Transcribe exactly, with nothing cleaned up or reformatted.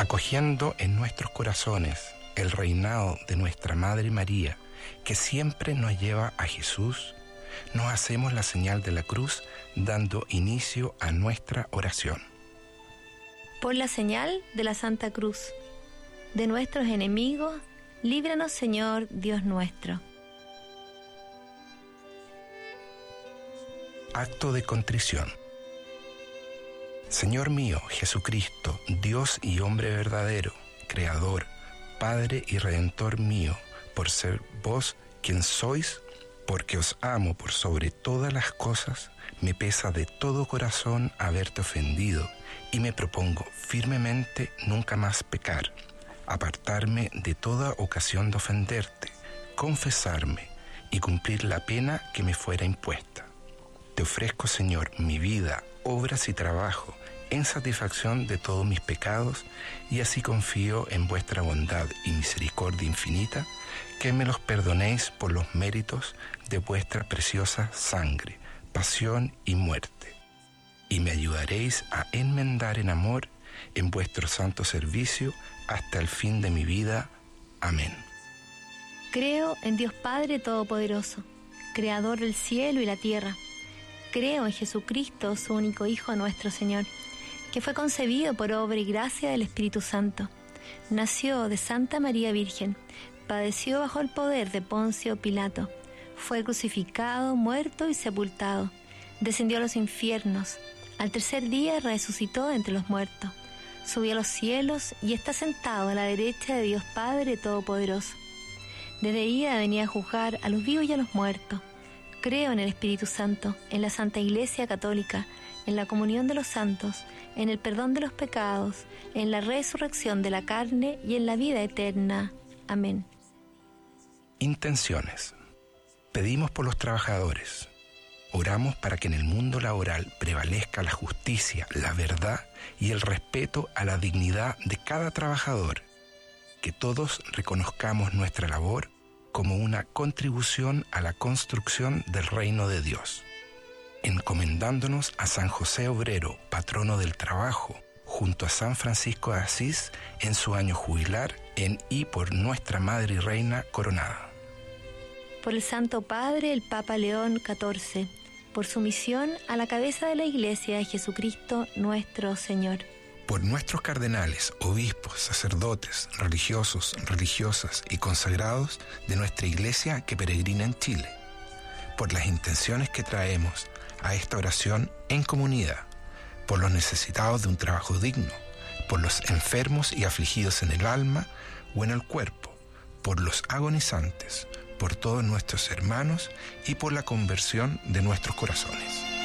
acogiendo en nuestros corazones el reinado de nuestra Madre María, que siempre nos lleva a Jesús, nos hacemos la señal de la cruz, dando inicio a nuestra oración. Por la señal de la Santa Cruz, de nuestros enemigos, líbranos, Señor Dios nuestro. Acto de contrición. Señor mío, Jesucristo, Dios y hombre verdadero, Creador, Padre y Redentor mío, por ser vos quien sois, porque os amo por sobre todas las cosas, me pesa de todo corazón haberte ofendido y me propongo firmemente nunca más pecar, apartarme de toda ocasión de ofenderte, confesarme y cumplir la pena que me fuera impuesta. Te ofrezco, Señor, mi vida, obras y trabajo, en satisfacción de todos mis pecados, y así confío en vuestra bondad y misericordia infinita, que me los perdonéis por los méritos de vuestra preciosa sangre, pasión y muerte, y me ayudaréis a enmendar en amor en vuestro santo servicio hasta el fin de mi vida. Amén. Creo en Dios Padre Todopoderoso, Creador del cielo y la tierra. Creo en Jesucristo, su único Hijo, nuestro Señor, que fue concebido por obra y gracia del Espíritu Santo. Nació de Santa María Virgen, padeció bajo el poder de Poncio Pilato, fue crucificado, muerto y sepultado, descendió a los infiernos, al tercer día resucitó de entre los muertos, subió a los cielos y está sentado a la derecha de Dios Padre Todopoderoso. Desde ahí venía a juzgar a los vivos y a los muertos. Creo en el Espíritu Santo, en la Santa Iglesia Católica, en la comunión de los santos, en el perdón de los pecados, en la resurrección de la carne y en la vida eterna. Amén. Intenciones. Pedimos por los trabajadores. Oramos para que en el mundo laboral prevalezca la justicia, la verdad y el respeto a la dignidad de cada trabajador. Que todos reconozcamos nuestra labor como una contribución a la construcción del reino de Dios, encomendándonos a San José Obrero, patrono del trabajo, junto a San Francisco de Asís en su año jubilar, en y por nuestra Madre y Reina coronada. Por el Santo Padre, el Papa León catorce, por su misión a la cabeza de la Iglesia de Jesucristo nuestro Señor. Por nuestros cardenales, obispos, sacerdotes, religiosos, religiosas y consagrados de nuestra Iglesia que peregrina en Chile. Por las intenciones que traemos a esta oración en comunidad, por los necesitados de un trabajo digno, por los enfermos y afligidos en el alma o en el cuerpo, por los agonizantes, por todos nuestros hermanos y por la conversión de nuestros corazones.